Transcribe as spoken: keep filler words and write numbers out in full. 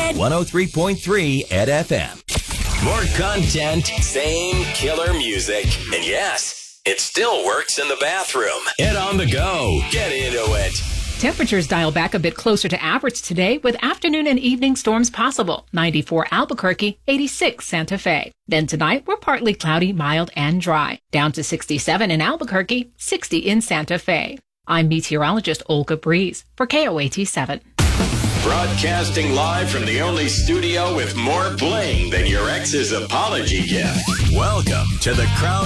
Ed. one oh three point three Ed F M. More content, same killer music. And yes, it still works in the bathroom. Ed on the go. Get into it. Temperatures dial back a bit closer to average today with afternoon and evening storms possible. ninety-four Albuquerque, eighty-six Santa Fe. Then tonight, we're partly cloudy, mild, and dry. Down to sixty-seven in Albuquerque, sixty in Santa Fe. I'm meteorologist Olga Breeze for K O A T seven. Broadcasting live from the only studio with more bling than your ex's apology gift. Welcome to the Crown